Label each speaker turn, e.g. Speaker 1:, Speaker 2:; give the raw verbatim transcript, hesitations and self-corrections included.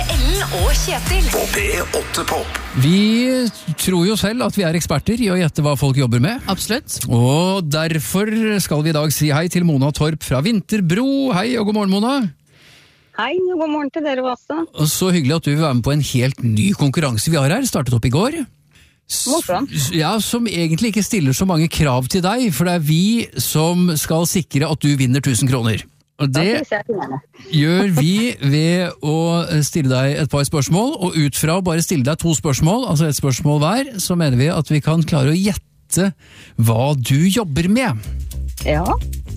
Speaker 1: Ellen og Kjetil
Speaker 2: På P åtte Pop.
Speaker 3: Vi tror jo selv at vi er eksperter i å gjette hva folk jobber med.
Speaker 4: Absolutt.
Speaker 3: Og derfor skal vi i dag si hei til Mona Torp fra Vinterbro. Hei og god morgen, Mona.
Speaker 5: Hei, og god morgen til dere også.
Speaker 3: Og så hyggelig at du vil være med på en helt ny konkurranse vi har her. Startet opp i går.
Speaker 5: Morsomt.
Speaker 3: Ja, som egentlig ikke stiller så mange krav til deg, for det er vi som skal sikre at du vinner tusen kroner. Og det gjør vi ved å stille deg et par spørsmål, og ut fra å bare stille deg to spørsmål, altså et spørsmål hver, så mener vi at vi kan klare å gjette hva du jobber med.
Speaker 5: Ja.